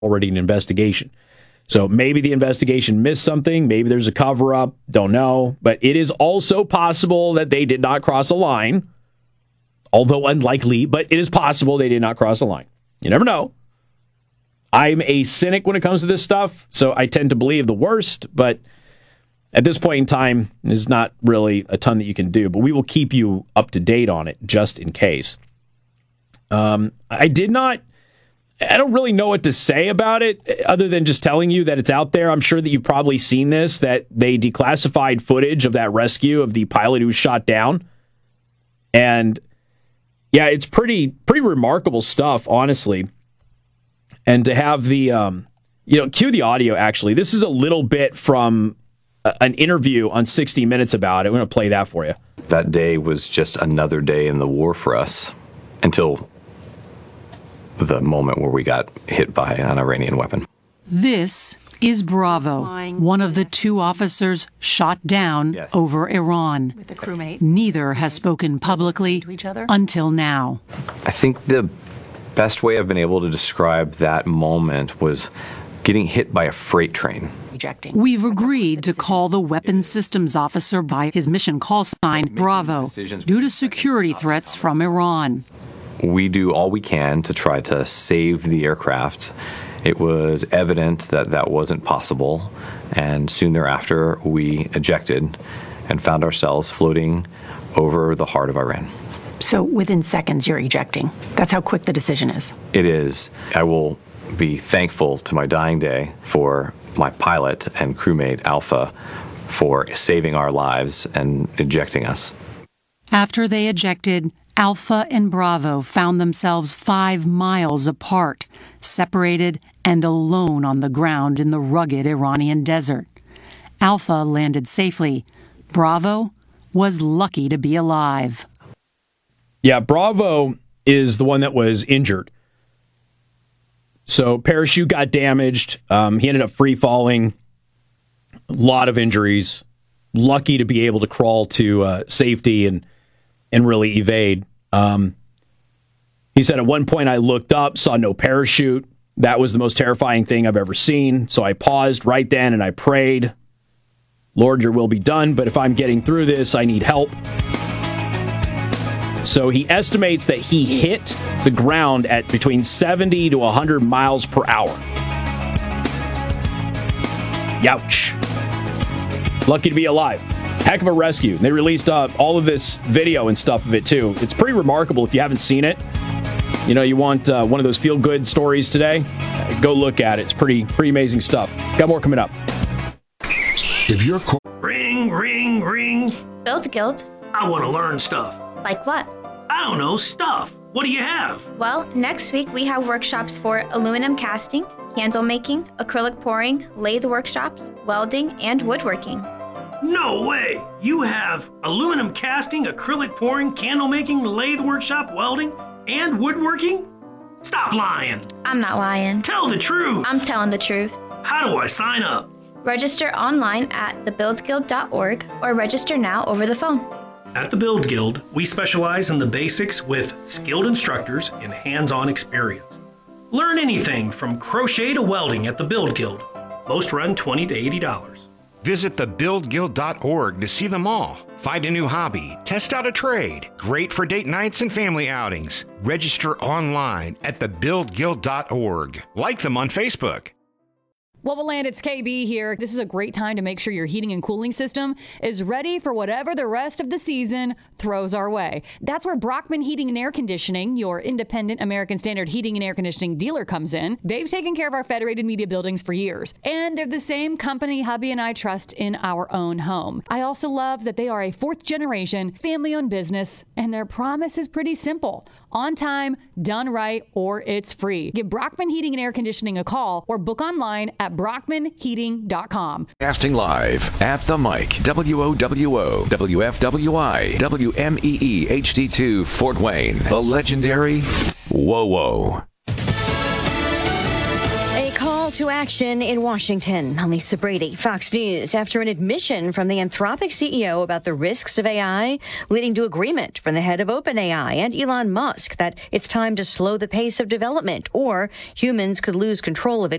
already an investigation. So maybe the investigation missed something. Maybe there's a cover-up. Don't know. But it is also possible that they did not cross a line, although unlikely, but it is possible they did not cross a line. You never know. I'm a cynic when it comes to this stuff, so I tend to believe the worst, but at this point in time, there's not really a ton that you can do, but we will keep you up to date on it just in case. I don't really know what to say about it other than just telling you that it's out there. I'm sure that you've probably seen this, that they declassified footage of that rescue of the pilot who was shot down. And yeah, it's pretty remarkable stuff, honestly. And to have the, cue the audio, actually. This is a little bit from an interview on 60 Minutes about it. I'm going to play that for you. That day was just another day in the war for us until the moment where we got hit by an Iranian weapon. This is Bravo, one of the two officers shot down over Iran. With the crewmate. Neither has spoken publicly until now. I think the best way I've been able to describe that moment was getting hit by a freight train. We've agreed to call the weapons systems officer by his mission call sign, Bravo, due to security threats from Iran. We do all we can to try to save the aircraft. It was evident that that wasn't possible, and soon thereafter we ejected and found ourselves floating over the heart of Iran. So within seconds you're ejecting. That's how quick the decision is. It is. I will be thankful to my dying day for my pilot and crewmate Alpha for saving our lives and ejecting us. After they ejected, Alpha and Bravo found themselves 5 miles apart, separated and alone on the ground in the rugged Iranian desert. Alpha landed safely. Bravo was lucky to be alive. Yeah, Bravo is the one that was injured. So parachute got damaged. He ended up free falling. A lot of injuries. Lucky to be able to crawl to safety and really evade. He said, at one point I looked up, saw no parachute. That was the most terrifying thing I've ever seen. So I paused right then and I prayed, Lord, your will be done. But if I'm getting through this, I need help. So he estimates that he hit the ground at between 70 to 100 miles per hour. Youch. Lucky to be alive. Heck of a rescue. They released all of this video and stuff of it, too. It's pretty remarkable if you haven't seen it. You know, you want one of those feel-good stories today? Go look at it. It's pretty amazing stuff. Got more coming up. If you're... Ring, ring, ring. Build Guild. I want to learn stuff. Like what? I don't know, stuff. What do you have? Well, next week we have workshops for aluminum casting, candle making, acrylic pouring, lathe workshops, welding, and woodworking. No way! You have aluminum casting, acrylic pouring, candle making, lathe workshop, welding, and woodworking? Stop lying! I'm not lying. Tell the truth! I'm telling the truth. How do I sign up? Register online at thebuildguild.org or register now over the phone. At the Build Guild, we specialize in the basics with skilled instructors and hands-on experience. Learn anything from crochet to welding at the Build Guild. Most run $20 to $80. Visit thebuildguild.org to see them all. Find a new hobby, test out a trade. Great for date nights and family outings. Register online at thebuildguild.org. Like them on Facebook. Wobbleland, it's KB here. This is a great time to make sure your heating and cooling system is ready for whatever the rest of the season throws our way. That's where Brockman Heating and Air Conditioning, your independent American Standard heating and air conditioning dealer, comes in. They've taken care of our Federated Media buildings for years, and they're the same company hubby and I trust in our own home. I also love that they are a 4th-generation, family-owned business, and their promise is pretty simple. On time, done right, or it's free. Give Brockman Heating and Air Conditioning a call or book online at brockmanheating.com. Casting live at the mic, WOWO, WFWI, WMEE HD2 Fort Wayne, the legendary WOWO. A call Call to action in Washington. I'm Lisa Brady, Fox News. After an admission from the Anthropic CEO about the risks of AI, leading to agreement from the head of OpenAI and Elon Musk that it's time to slow the pace of development or humans could lose control of it